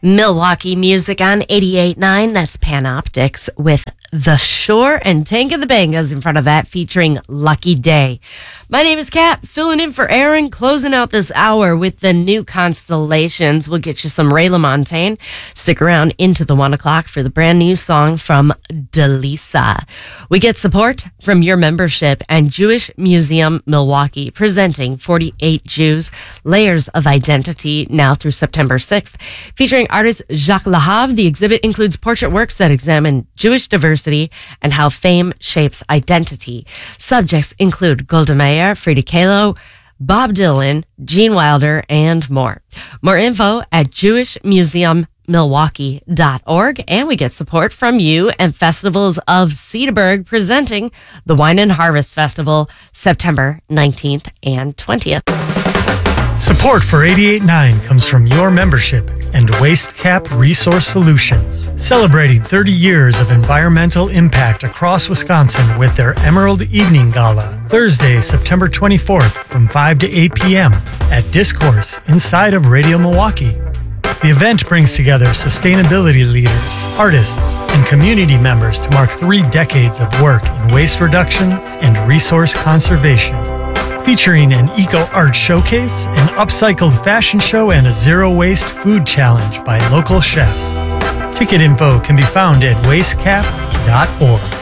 Milwaukee music on 88.9. That's Panoptics with The Shore, and Tank of the Bangas in front of that featuring Lucky Day. My name is Kat, filling in for Aaron, closing out this hour with the new Constellations. We'll get you some Ray LaMontagne. Stick around into the 1 o'clock for the brand new song from Delisa. We get support from your membership and Jewish Museum Milwaukee, presenting 48 Jews, Layers of Identity, now through September 6th. Featuring artist Jacques Lahav, the exhibit includes portrait works that examine Jewish diversity and how fame shapes identity. Subjects include Golda Meir, Frida Kahlo, Bob Dylan, Gene Wilder, and more. More info at jewishmuseummilwaukee.org. And we get support from you and Festivals of Cedarburg, presenting the Wine and Harvest Festival, September 19th and 20th. Support for 88.9 comes from your membership and WasteCap Resource Solutions, celebrating 30 years of environmental impact across Wisconsin with their Emerald Evening Gala, Thursday, September 24th from 5 to 8 p.m. at Discourse inside of Radio Milwaukee. The event brings together sustainability leaders, artists, and community members to mark 3 decades of work in waste reduction and resource conservation. Featuring an eco-art showcase, an upcycled fashion show, and a zero-waste food challenge by local chefs. Ticket info can be found at wastecap.org.